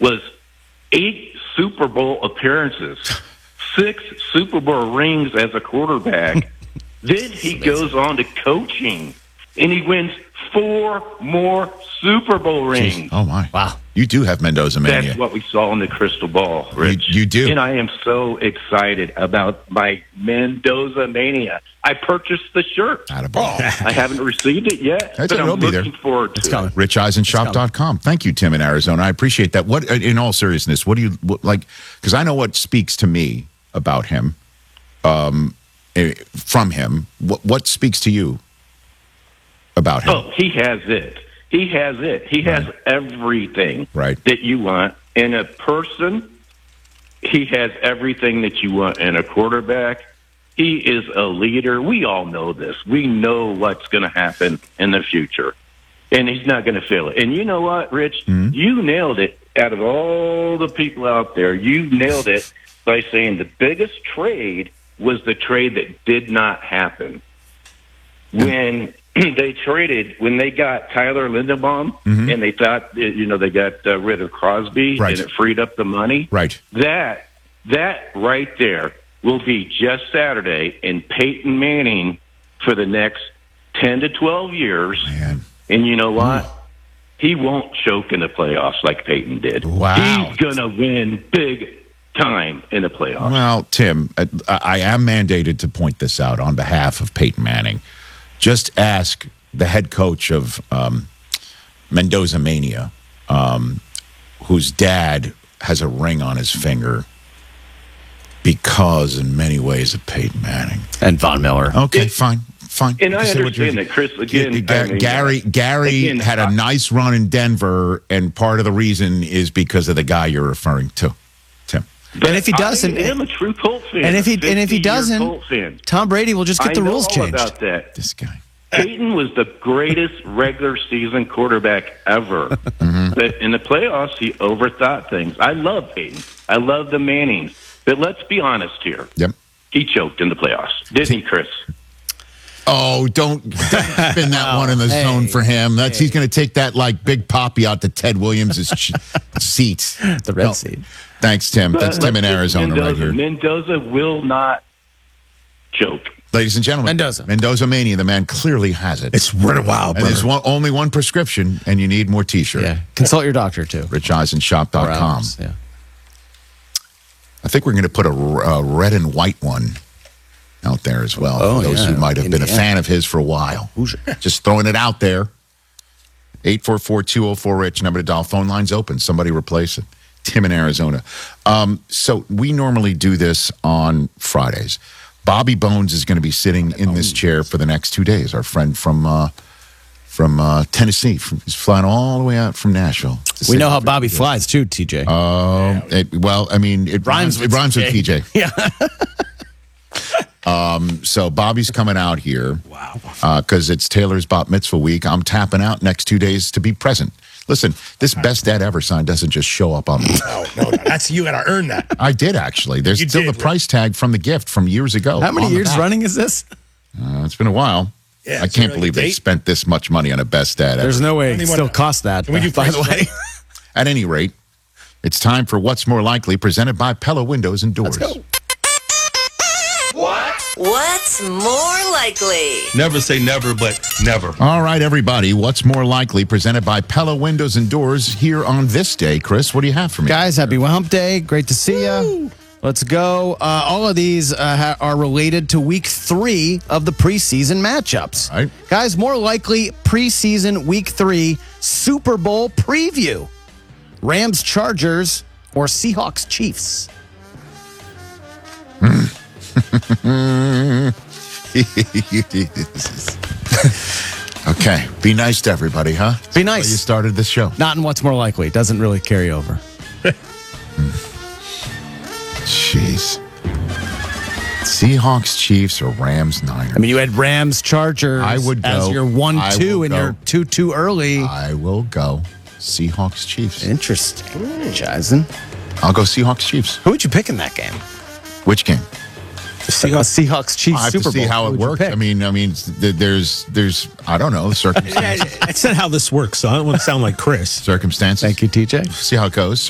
was 8 Super Bowl appearances, 6 Super Bowl rings as a quarterback. Then he goes on to coaching, and he wins 4 more Super Bowl rings. Jeez. Oh, my. Wow. You do have Mendoza mania. That's what we saw in the crystal ball, Rich. You do. And I am so excited about my Mendoza mania. I purchased the shirt. I haven't received it yet, but I'm looking forward to it. RichEisenshop.com. Thank you, Tim in Arizona. I appreciate that. What, in all seriousness, what do you like? Because I know what speaks to me about him, from him. What speaks to you about him? Oh, he has it. He has it. He has everything that you want in a person. He has everything that you want in a quarterback. He is a leader. We all know this. We know what's going to happen in the future, and he's not going to fail it. And you know what, Rich? You nailed it. Out of all the people out there, you nailed it by saying the biggest trade was the trade that did not happen. When they got Tyler Linderbaum, and they thought, they got rid of Crosby, and it freed up the money. That right there will be just Saturday in Peyton Manning for the next 10 to 12 years. Man. And you know what? He won't choke in the playoffs like Peyton did. Wow. He's going to win big time in the playoffs. Well, Tim, I am mandated to point this out on behalf of Peyton Manning. Just ask the head coach of Mendoza Mania, whose dad has a ring on his finger because, in many ways, of Peyton Manning. And Von Miller. Okay, fine. And I understand that, Chris, again... Gary had a nice run in Denver, and part of the reason is because of the guy you're referring to, Tim. But and if he doesn't... I am a true Colts fan. And if he doesn't, Tom Brady will just get the rules changed. I know all about that. This guy. Peyton was the greatest regular season quarterback ever. But in the playoffs, he overthought things. I love Peyton. I love the Mannings. But let's be honest here. Yep. He choked in the playoffs. Didn't he, Chris? Oh, don't spin that one in the zone for him. He's going to take that like Big Poppy out to Ted Williams' seat. The red seat. Thanks, Tim. That's Tim in Arizona right here. Mendoza will not choke. Ladies and gentlemen, Mendoza Mania, the man clearly has it. It's really wild. And there's only one prescription, and you need more T-shirts. Yeah, consult your doctor, too. RichEisenshop.com. Yeah. I think we're going to put a red and white one out there as well. For those who might have been a fan of his for a while. Just throwing it out there. 844-204-RICH, number to dial. Phone line's open. Somebody replace it. Tim in Arizona. So we normally do this on Fridays. Bobby Bones is going to be sitting in this chair for the next 2 days. Our friend from Tennessee. He's flying all the way out from Nashville. We know how Bobby flies, too, TJ. It rhymes with TJ. Yeah. So Bobby's coming out here. Wow. Because it's Taylor's Bat Mitzvah week. I'm tapping out next 2 days to be present. Listen, this Best Dad Ever sign doesn't just show up on me. No. That's you got to earn that. I did, actually. There's still the price tag from the gift from years ago. How many years running is this? It's been a while. Yeah, I can't believe they spent this much money on a Best Dad Ever. There's no way it still costs that, by the way. At any rate, it's time for What's More Likely, presented by Pella Windows and Doors. Let's go. What's more likely? Never say never, but never. All right, everybody. What's more likely? Presented by Pella Windows and Doors here on this day. Chris, what do you have for me? Guys, happy Hump Day. Great to see you. Let's go. All of these are related to week 3 of the preseason matchups. All right. Guys, more likely preseason week 3 Super Bowl preview. Rams, Chargers, or Seahawks, Chiefs? Okay. Be nice to everybody, huh? Be nice. You started this show. Not in What's More Likely. It doesn't really carry over. Jeez. Seahawks, Chiefs, or Rams, Niners? I mean, you had Rams, Chargers I would go. as your 1-2, and you're 2-2 early. I will go Seahawks, Chiefs. Interesting. Jason? I'll go Seahawks, Chiefs. Who would you pick in that game? Which game? Seahawks, Chiefs, I have Super to see Bowl. how it works. I mean, there's I don't know, circumstances. That's not how this works, so I don't want to sound like Chris. Circumstances. Thank you, TJ. See how it goes.